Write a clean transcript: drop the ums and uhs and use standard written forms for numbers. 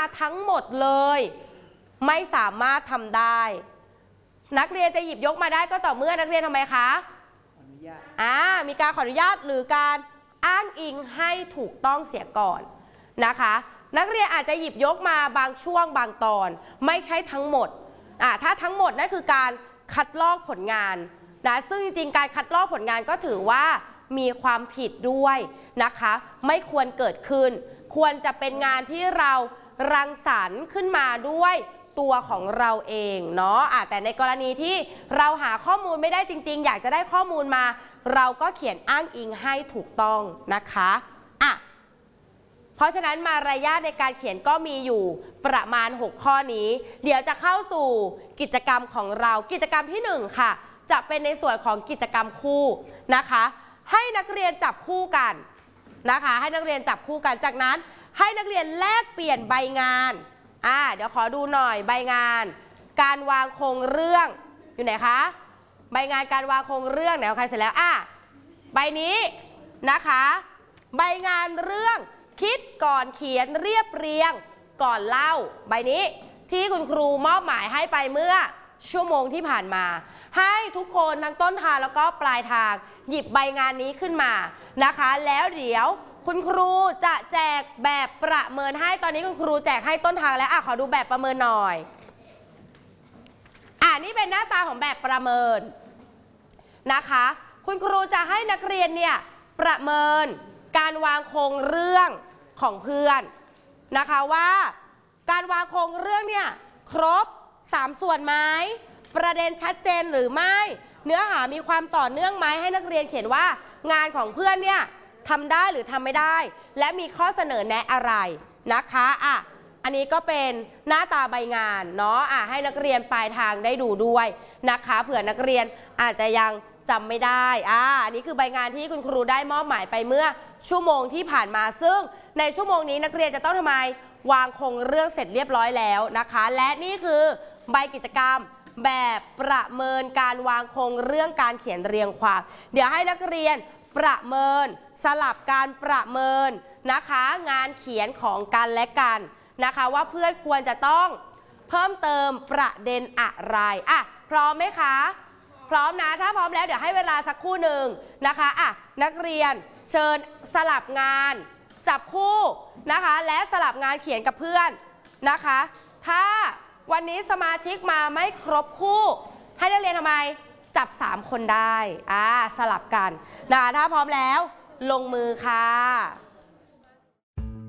ทั้งหมดเลยไม่สามารถทำได้นักเรียนจะหยิบยกมาได้ก็ต่อเมื่อนักเรียนทำไมคะขออนุญาตมีการขออนุญาตหรือการอ้างอิงให้ถูกต้องเสียก่อนนะคะนักเรียนอาจจะหยิบยกมาบางช่วงบางตอนไม่ใช่ทั้งหมดถ้าทั้งหมดนั่นคือการคัดลอกผลงานนะซึ่งจริงๆการคัดลอกผลงานก็ถือว่ามีความผิดด้วยนะคะไม่ควรเกิดขึ้นควรจะเป็นงานที่เรารังสรรค์ขึ้นมาด้วยตัวของเราเองเนาะแต่ในกรณีที่เราหาข้อมูลไม่ได้จริงๆอยากจะได้ข้อมูลมาเราก็เขียนอ้างอิงให้ถูกต้องนะคะเพราะฉะนั้นมารยาทในการเขียนก็มีอยู่ประมาณ6ข้อนี้เดี๋ยวจะเข้าสู่กิจกรรมของเรากิจกรรมที่1ค่ะจะเป็นในส่วนของกิจกรรมคู่นะคะให้นักเรียนจับคู่กันนะคะให้นักเรียนจับคู่กันจากนั้นให้นักเรียนแลกเปลี่ยนใบงานเดี๋ยวขอดูหน่อยใบงานการวางโครงเรื่องอยู่ไหนคะใบงานการวางโครงเรื่องไหนของใครเสร็จแล้วใบนี้นะคะใบงานเรื่องคิดก่อนเขียนเรียบเรียงก่อนเล่าใบนี้ที่คุณครูมอบหมายให้ไปเมื่อชั่วโมงที่ผ่านมาให้ทุกคนทั้งต้นทางแล้วก็ปลายทางหยิบใบงานนี้ขึ้นมานะคะแล้วเดี๋ยวคุณครูจะแจกแบบประเมินให้ตอนนี้คุณครูแจกให้ต้นทางแล้วขอดูแบบประเมินหน่อยนี่เป็นหน้าตาของแบบประเมินนะคะคุณครูจะให้นักเรียนเนี่ยประเมินการวางโครงเรื่องของเพื่อนนะคะว่าการวางโครงเรื่องเนี่ยครบ3ส่วนไหมประเด็นชัดเจนหรือไม่เนื้อหามีความต่อเนื่องไหมให้นักเรียนเขียนว่างานของเพื่อนเนี่ยทำได้หรือทำไม่ได้และมีข้อเสนอแนะอะไรนะคะอันนี้ก็เป็นหน้าตาใบงานเนาะให้นักเรียนปลายทางได้ดูด้วยนะคะเผื่อนักเรียนอาจจะยังจำไม่ได้อันนี้คือใบงานที่คุณครูได้มอบหมายไปเมื่อชั่วโมงที่ผ่านมาซึ่งในชั่วโมงนี้นักเรียนจะต้องทำไมวางโครงเรื่องเสร็จเรียบร้อยแล้วนะคะและนี่คือใบกิจกรรมแบบประเมินการวางโครงเรื่องการเขียนเรียงความเดี๋ยวให้นักเรียนประเมินสลับการประเมินนะคะงานเขียนของกันและกันนะคะว่าเพื่อนควรจะต้องเพิ่มเติมประเด็นอะไรพร้อมไหมคะพร้อมนะถ้าพร้อมแล้วเดี๋ยวให้เวลาสักครู่หนึ่งนะคะนักเรียนเชิญสลับงานจับคู่นะคะและสลับงานเขียนกับเพื่อนนะคะถ้าวันนี้สมาชิกมาไม่ครบคู่ให้นักเรียนทำไมจับ3คนได้สลับกันถ้าพร้อมแล้วลงมือค่ะ